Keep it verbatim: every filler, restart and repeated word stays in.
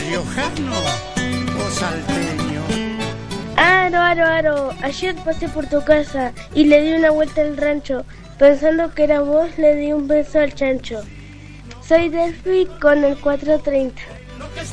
riojano o salteño? Aro, aro, aro, ayer pasé por tu casa y le di una vuelta al rancho. Pensando que era vos, le di un beso al chancho. Soy Delphi con el cuatrocientos treinta.